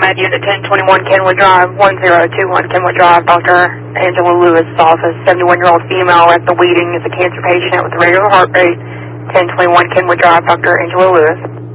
Med Unit 1021 Kenwood Drive, 1021 Kenwood Drive, Dr. Angela Lewis' office, 71-year-old female at the Weeding is a cancer patient with a regular heart rate, 1021 Kenwood Drive, Dr. Angela Lewis.